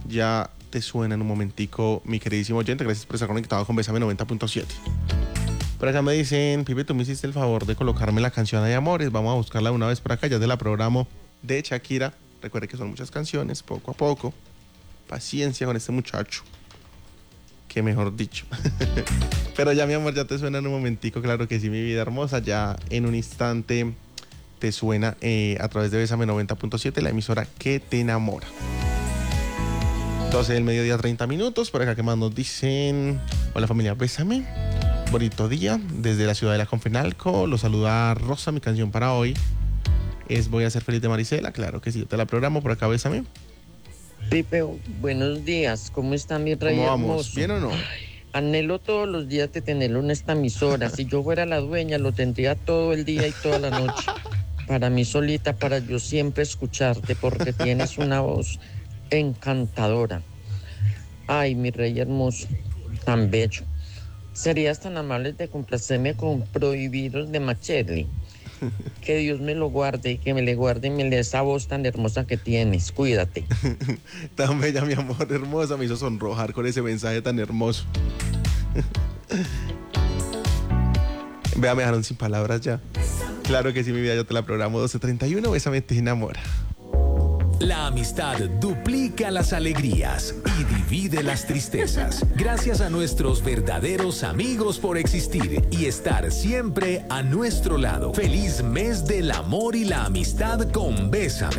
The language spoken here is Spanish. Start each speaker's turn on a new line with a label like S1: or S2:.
S1: ya te suena en un momentico, mi queridísimo oyente. Gracias por estar conectado con Bésame 90.7. Por acá me dicen, Pipe, tú me hiciste el favor de colocarme la canción de Amores. Vamos a buscarla una vez por acá, ya te la programo, de Shakira. Recuerde que son muchas canciones, poco a poco. Paciencia con este muchacho, que mejor dicho. Pero ya, mi amor, ya te suena en un momentico. Claro que sí, mi vida hermosa. Ya en un instante te suena a través de Bésame 90.7, la emisora que te enamora. 12 del mediodía, 30 minutos. Por acá, que más nos dicen: hola familia, Bésame, bonito día desde la ciudad de La Confenalco. Los saluda Rosa. Mi canción para hoy es Voy a ser feliz de Marisela. Claro que sí, yo te la programo. Por acá, Bésame.
S2: Pipe, buenos días. ¿Cómo está mi rey
S1: ¿Cómo
S2: hermoso?
S1: vamos? ¿Bien o no?
S2: Anhelo todos los días de tenerlo en esta emisora. Si yo fuera la dueña, lo tendría todo el día y toda la noche. Para mí solita, para yo siempre escucharte, porque tienes una voz encantadora. Ay, mi rey hermoso, tan bello. ¿Serías tan amable de complacerme con Prohibidos de Macheli? Que Dios me lo guarde y que me le guarde esa voz tan hermosa que tienes. Cuídate.
S1: Tan bella, mi amor hermosa. Me hizo sonrojar con ese mensaje tan hermoso. Vea, me dejaron sin palabras ya. Claro que sí, mi vida, yo te la programo. 12:31, Bésame te enamora.
S3: La amistad duplica las alegrías y divide las tristezas. Gracias a nuestros verdaderos amigos por existir y estar siempre a nuestro lado. Feliz mes del amor y la amistad con Bésame.